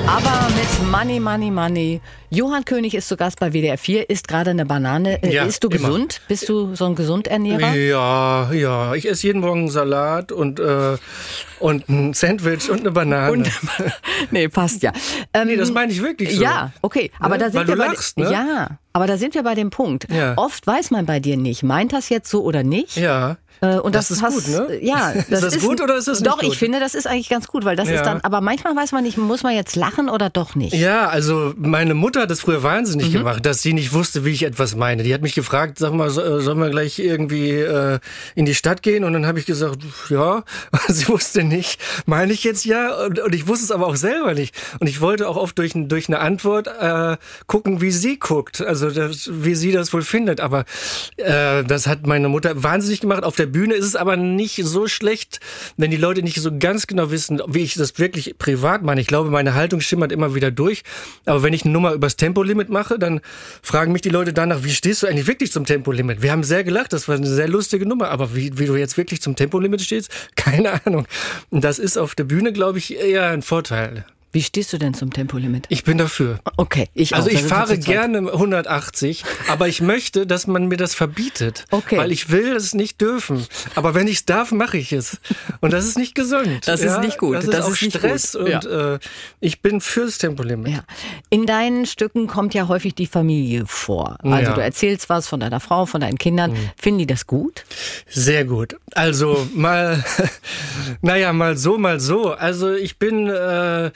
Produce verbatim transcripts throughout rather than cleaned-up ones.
Aber mit Money, Money, Money. Johann König ist zu Gast bei W D R vier, isst gerade eine Banane. Ja, Isst du immer. gesund? Bist du so ein Gesundernährer? Ja, ja. Ich esse jeden Morgen einen Salat und, äh, und ein Sandwich und eine Banane. Und, nee, passt ja. Ähm, nee, das meine ich wirklich so. Ja, okay. Aber Ne? da sind Weil wir du bei, lachst, ne? Ja, aber da sind wir bei dem Punkt. Ja. Oft weiß man bei dir nicht, meint das jetzt so oder nicht? Ja. Äh, und Das das, ist hast, gut, ne? Ja, das Ist das gut oder ist das nicht Doch, gut? ich finde, das ist eigentlich ganz gut, weil das Ja. ist dann, aber manchmal weiß man nicht, muss man jetzt lachen oder doch nicht? Ja, also meine Mutter hat das früher wahnsinnig Mhm. gemacht, dass sie nicht wusste, wie ich etwas meine. Die hat mich gefragt, sag mal, so- sollen wir gleich irgendwie äh, in die Stadt gehen? Und dann habe ich gesagt, ja. Sie wusste nicht, meine ich jetzt ja? Und, und ich wusste es aber auch selber nicht. Und ich wollte auch oft durch, durch eine Antwort äh, gucken, wie sie guckt, also das, wie sie das wohl findet. Aber äh, das hat meine Mutter wahnsinnig gemacht. Auf der Bühne ist es aber nicht so schlecht, wenn die Leute nicht so ganz genau wissen, wie ich das wirklich privat meine. Ich glaube, meine Haltung schimmert immer wieder durch. Aber wenn ich eine Nummer übers Tempolimit mache, dann fragen mich die Leute danach, wie stehst du eigentlich wirklich zum Tempolimit? Wir haben sehr gelacht, das war eine sehr lustige Nummer. Aber wie, wie du jetzt wirklich zum Tempolimit stehst, keine Ahnung. Und das ist auf der Bühne, glaube ich, eher ein Vorteil. Wie stehst du denn zum Tempolimit? Ich bin dafür. Okay, ich Also auch. ich Da sind wir fahre zu zweit. gerne hundertachtzig, aber ich möchte, dass man mir das verbietet. Okay. Weil ich will es nicht dürfen. Aber wenn ich es darf, mache ich es. Und das ist nicht gesund. Das ist ja? nicht gut. Das ist Das auch ist nicht Stress. gut. Und äh, ich bin fürs Tempolimit. Ja. In deinen Stücken kommt ja häufig die Familie vor. Also Ja. du erzählst was von deiner Frau, von deinen Kindern. Finden die das gut? Sehr gut. Also mal, naja, mal so, mal so. Also ich bin, äh,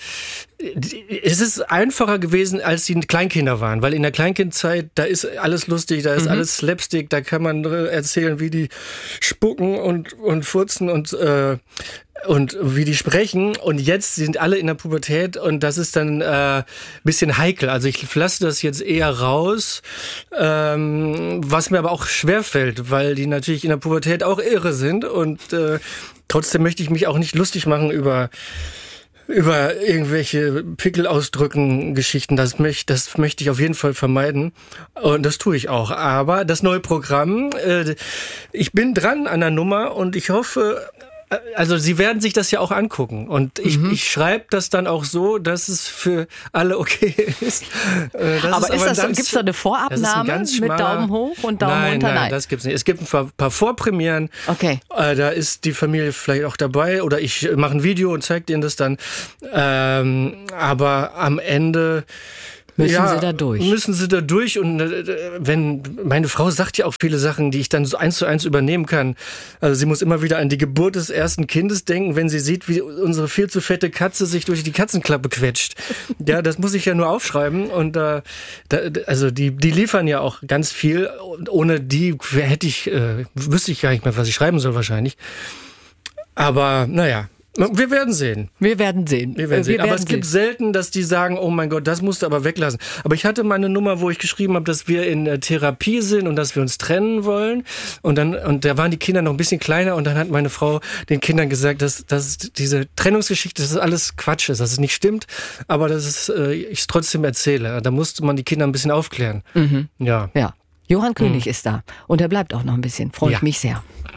es ist einfacher gewesen, als die Kleinkinder waren, weil in der Kleinkindzeit, da ist alles lustig, da ist Mhm. alles Slapstick, da kann man äh, erzählen, wie die spucken und, und furzen und äh, und wie die sprechen. Und jetzt sind alle in der Pubertät und das ist dann äh, bisschen heikel. Also ich lasse das jetzt eher raus, ähm, was mir aber auch schwerfällt, weil die natürlich in der Pubertät auch irre sind und äh, trotzdem möchte ich mich auch nicht lustig machen über über irgendwelche Pickelausdrücken, Geschichten, das möchte, das möchte ich auf jeden Fall vermeiden. Und das tue ich auch. Aber das neue Programm, äh, ich bin dran an der Nummer und ich hoffe, also Sie werden sich das ja auch angucken. Und ich, Mhm. ich schreibe das dann auch so, dass es für alle okay ist. Äh, das aber ist ist das, ganz- gibt's da eine das ist ein Vorabnahme ganz mit schmaler- Daumen hoch und Daumen nein, runter? Nein, Nein, das gibt's nicht. Es gibt ein paar, paar Vorpremieren. Okay. Äh, da ist die Familie vielleicht auch dabei oder ich mache ein Video und zeige denen das dann. Ähm, aber am Ende Müssen ja, sie da durch? Müssen sie da durch. Und äh, wenn meine Frau sagt ja auch viele Sachen, die ich dann so eins zu eins übernehmen kann. Also sie muss immer wieder an die Geburt des ersten Kindes denken, wenn sie sieht, wie unsere viel zu fette Katze sich durch die Katzenklappe quetscht. Ja, das muss ich ja nur aufschreiben. Und äh, da, also die, die liefern ja auch ganz viel. Und ohne die hätte ich, äh, wüsste ich gar nicht mehr, was ich schreiben soll wahrscheinlich. Aber naja. Wir werden sehen. Wir werden sehen. Wir werden sehen. Wir aber werden es gibt sehen. selten, dass die sagen, oh mein Gott, das musst du aber weglassen. Aber ich hatte mal eine Nummer, wo ich geschrieben habe, dass wir in äh, Therapie sind und dass wir uns trennen wollen. Und dann, und da waren die Kinder noch ein bisschen kleiner und dann hat meine Frau den Kindern gesagt, dass, dass diese Trennungsgeschichte, dass das alles Quatsch ist, dass es nicht stimmt, aber dass es, äh, ich es trotzdem erzähle. Da musste man die Kinder ein bisschen aufklären. Mhm. Ja. Ja. Johann König ist da und er bleibt auch noch ein bisschen. Freue ich Ja. mich sehr.